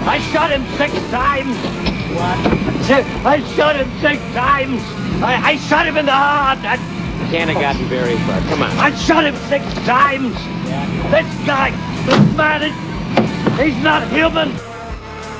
I shot him 6 times. What? I shot him 6 times. I shot him in the heart. Can't have gotten very far. Come on. I shot him 6 times. Yeah. This guy, this man, he's not human.